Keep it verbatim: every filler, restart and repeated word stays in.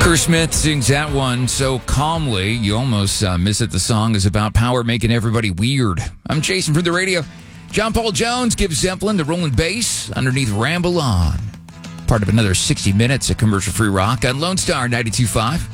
Chris Smith sings that one so calmly, you almost uh, miss it. The song is about power making everybody weird. I'm Jason from the radio. John Paul Jones gives Zeppelin the rolling bass underneath Ramble On. Part of another sixty minutes of commercial-free rock on Lone Star ninety-two point five.